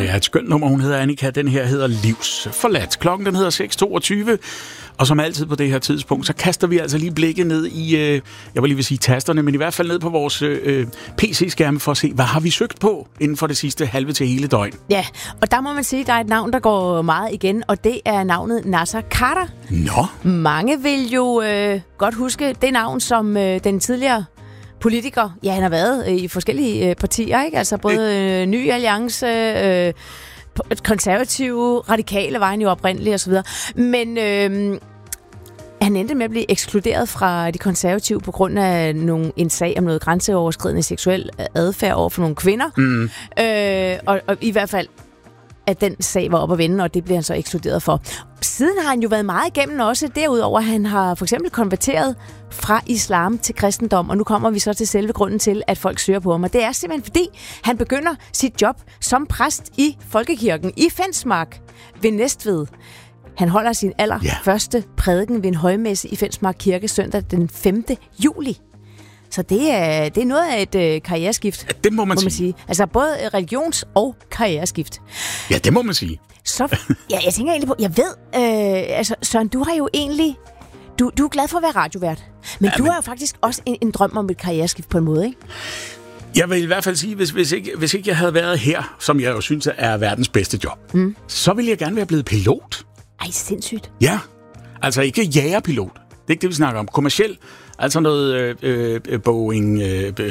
ja, et skønt nummer. Hun hedder Annika. Den her hedder Livs Forladt. Klokken den hedder 6:22. Og som altid på det her tidspunkt, så kaster vi altså lige blikket ned i, jeg vil lige vil sige tasterne, men i hvert fald ned på vores PC-skærme for at se, hvad har vi søgt på inden for det sidste halve til hele døgn. Ja, og der må man sige, at der er et navn, der går meget igen, og det er navnet Naser Khader. Nå. Mange vil jo godt huske det navn som den tidligere politiker. Ja, han har været i forskellige partier, ikke? Altså både Ny Alliance, konservative, radikale var han jo oprindeligt og så videre. Men han endte med at blive ekskluderet fra de konservative på grund af en sag om noget grænseoverskridende seksuel adfærd over for nogle kvinder. Og i hvert fald, at den sag var op at vende, og det blev han så ekskluderet for. Siden har han jo været meget igennem også. Derudover, han har for eksempel konverteret fra islam til kristendom, og nu kommer vi så til selve grunden til, at folk søger på ham. Og det er simpelthen fordi, han begynder sit job som præst i Folkekirken i Fensmark ved Næstved. Han holder sin allerførste prædiken ved en højmesse i Fensmark Kirke søndag den 5. juli. Så det er noget af et karriereskift, ja, det må man sige. Altså både religions- og karriereskift. Ja, det må man sige. Så, ja, jeg tænker egentlig på, jeg ved, altså Søren, du har jo egentlig, du er glad for at være radiovært, men du har jo faktisk også en drøm om et karriereskift på en måde, ikke? Jeg vil i hvert fald sige, hvis ikke jeg havde været her, som jeg jo synes er verdens bedste job, så ville jeg gerne være blevet pilot. Ej, sindssygt. Ja, altså ikke jægerpilot. Det er ikke det, vi snakker om. Kommerciel, altså noget Boeing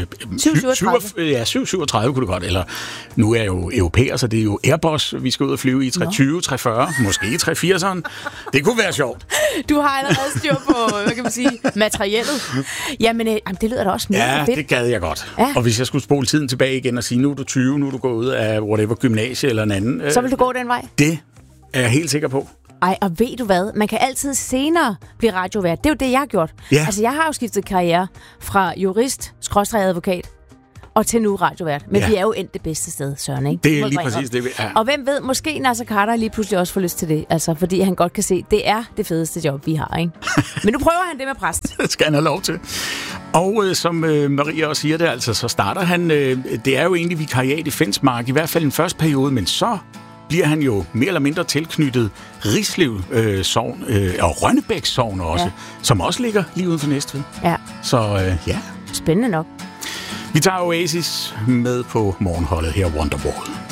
737 kunne det godt, eller nu er jeg jo europæer, så det er jo Airbus, vi skal ud og flyve i 320, 340, måske 380'eren. Det kunne være sjovt. Du har allerede styr på, hvad kan man sige, materiellet. Jamen, det lyder da også mega fedt. Ja, det gad jeg godt. Ja. Og hvis jeg skulle spole tiden tilbage igen og sige, nu er du 20, nu er du gået ud af whatever, gymnasie eller en anden. Så vil du gå den vej? Det er jeg helt sikker på. Ej, og ved du hvad? Man kan altid senere blive radiovært. Det er jo det, jeg har gjort. Ja. Altså, jeg har jo skiftet karriere fra jurist/advokat og til nu radiovært. Men vi er jo endt det bedste sted, Søren, ikke? Det er lige præcis det, vi er. Og hvem ved, måske Naser Khader lige pludselig også får lyst til det. Altså, fordi han godt kan se, det er det fedeste job, vi har, ikke? Men nu prøver han det med præst. Det skal han have lov til. Og som Maria også siger det, altså, så starter han, det er jo egentlig vikariat i Fensmark, i hvert fald den første periode, men så bliver han jo mere eller mindre tilknyttet Rislev sogn og Rønnebæk sogn også, som også ligger lige uden for Næstved. Ja. Så ja. Spændende nok. Vi tager Oasis med på morgenholdet her, Wonderwall.